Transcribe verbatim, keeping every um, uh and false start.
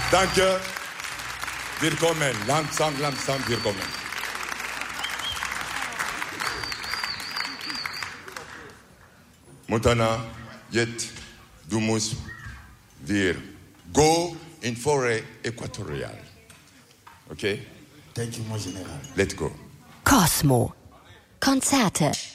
Danke. Willkommen. Langsam, langsam, willkommen. Montana, jetzt, du musst wir go in Forêt Äquatoriale. Okay? Thank you, mon General. Let's go. Cosmo. Konzerte.